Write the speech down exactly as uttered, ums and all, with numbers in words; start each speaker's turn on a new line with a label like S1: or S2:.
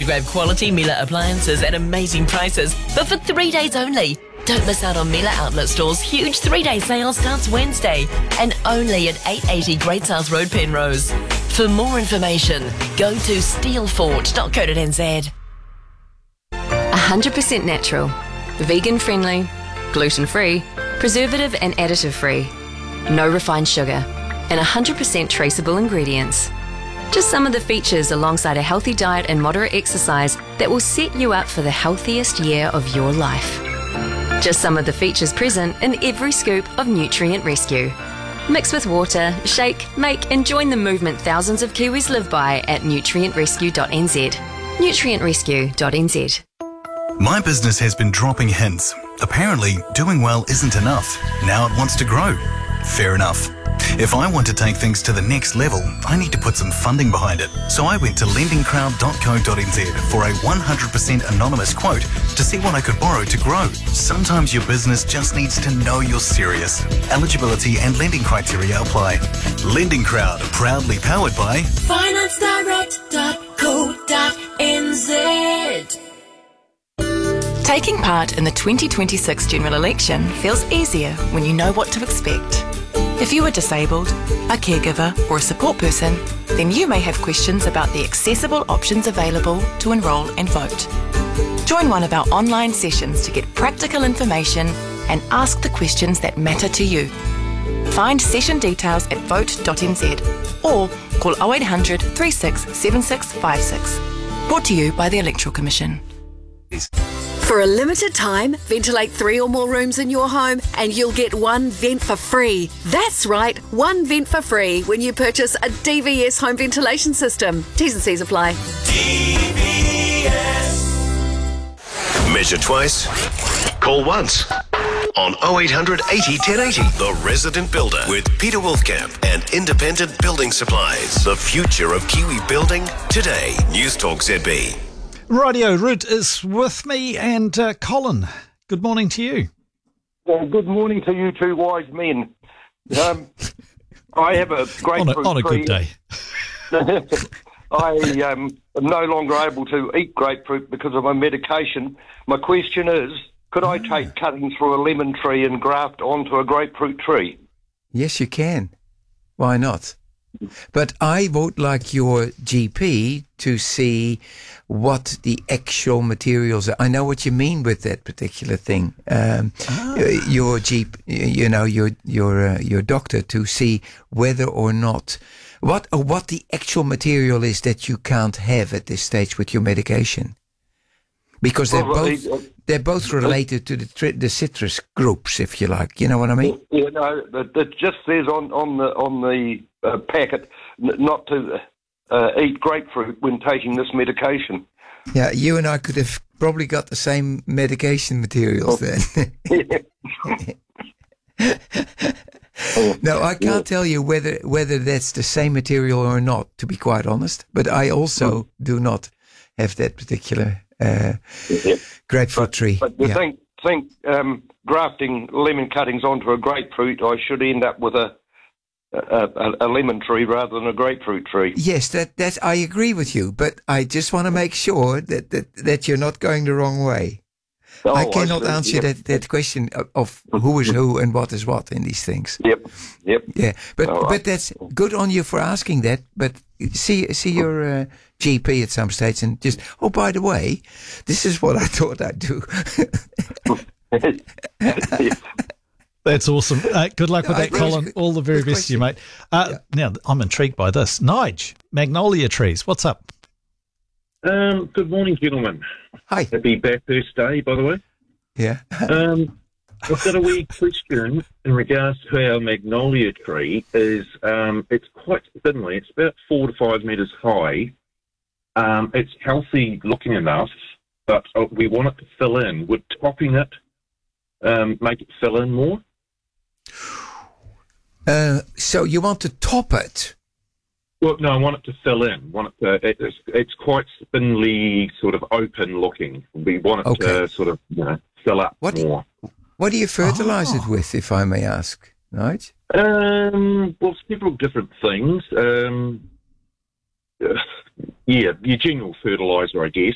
S1: grab quality Miele appliances at amazing prices, but for three days only. Don't miss out on Miele Outlet Store's huge three-day sale starts Wednesday and only at eight eighty Great South Road, Penrose. For more information, go to steelfort dot co dot n z.
S2: one hundred percent natural, vegan-friendly, gluten-free, preservative and additive-free, no refined sugar, and one hundred percent traceable ingredients. Just some of the features alongside a healthy diet and moderate exercise that will set you up for the healthiest year of your life. Just some of the features present in every scoop of Nutrient Rescue. Mix with water, shake, make and join the movement thousands of Kiwis live by at nutrient rescue dot n z. nutrient rescue dot n z.
S3: My business has been dropping hints. Apparently, doing well isn't enough. Now it wants to grow. Fair enough. If I want to take things to the next level, I need to put some funding behind it. So I went to lending crowd dot co dot n z for a one hundred percent anonymous quote to see what I could borrow to grow. Sometimes your business just needs to know you're serious. Eligibility and lending criteria apply. Lending Crowd, proudly powered by
S4: finance direct dot co dot n z.
S5: Taking part in the twenty twenty-six general election feels easier when you know what to expect. If you are disabled, a caregiver or a support person, then you may have questions about the accessible options available to enrol and vote. Join one of our online sessions to get practical information and ask the questions that matter to you. Find session details at vote dot n z or call oh eight hundred, thirty-six, seventy-six fifty-six. Brought to you by the Electoral Commission.
S6: For a limited time, ventilate three or more rooms in your home and you'll get one vent for free. That's right, one vent for free when you purchase a D V S home ventilation system. T's and C's apply.
S7: D V S. Measure twice, call once. On oh eight hundred eighty ten eighty, The Resident Builder with Peter Wolfkamp and Independent Building Supplies. The future of Kiwi building today. News Talk Z B.
S8: Radio Root is with me, and uh, Colin, good morning to you.
S9: Uh, good morning to you two wise men. Um, I have a grapefruit
S8: on a, on a
S9: tree.
S8: good day.
S9: I um, am no longer able to eat grapefruit because of my medication. My question is, could I take cuttings through a lemon tree and graft onto a grapefruit tree?
S10: Yes, you can. Why not? But I would like your G P to see what the actual materials are. I know what you mean with that particular thing. Um, ah. Your G P, you know, your your uh, your doctor to see whether or not what or what the actual material is that you can't have at this stage with your medication, because they're
S9: well,
S10: both
S9: uh,
S10: they're both related to the tri- the citrus groups, if you like. You know what I mean?
S9: You know, it, it just says on on the on the uh, packet n- not to uh, eat grapefruit when taking this medication.
S10: Yeah, you and I could have probably got the same medication materials then. No, I can't tell you whether whether that's the same material or not, to be quite honest. But I also do not have that particular uh,
S9: yeah.
S10: grapefruit
S9: but,
S10: tree.
S9: But you
S10: yeah.
S9: think think um, grafting lemon cuttings onto a grapefruit, I should end up with a A, a, a lemon tree rather than a grapefruit tree.
S10: Yes, that that I agree with you, but I just want to make sure that that, that you're not going the wrong way.
S9: Oh,
S10: I cannot
S9: I
S10: answer
S9: yep.
S10: that, that question of, of who is who and what is what in these things.
S9: Yep, yep.
S10: Yeah, but
S9: All right.
S10: but that's good on you for asking that. But see see your uh, G P at some stage and just, oh, by the way, this is what I thought I'd do.
S8: That's awesome. Uh, good luck with
S10: No,
S8: that,
S10: I-
S8: Colin.
S10: good-
S8: All the very
S10: good
S8: best to you,
S10: question.
S8: mate. Uh,
S10: Yeah.
S8: Now, I'm intrigued by this. Nige, magnolia trees, what's up?
S11: Um, good morning, gentlemen.
S10: Hi.
S11: Happy Bathurst Day, by the way.
S10: Yeah.
S11: Um, I've got a wee question in regards to our magnolia tree. Is um, it's quite thinly. It's about four to five metres high. Um, it's healthy looking enough, but uh, we want it to fill in. Would topping it um, make it fill in more?
S10: Uh, so you want to top it?
S11: Well, no, I want it to fill in. Want it to, it, it's, it's quite spindly, sort of open looking. We want it
S10: Okay.
S11: to sort of, you know, fill up
S10: What do
S11: more.
S10: you, what do you fertilise
S8: Oh.
S10: it with, if I may ask? Right?
S11: Um, well, several different things. Um, uh, yeah, your general fertiliser, I guess.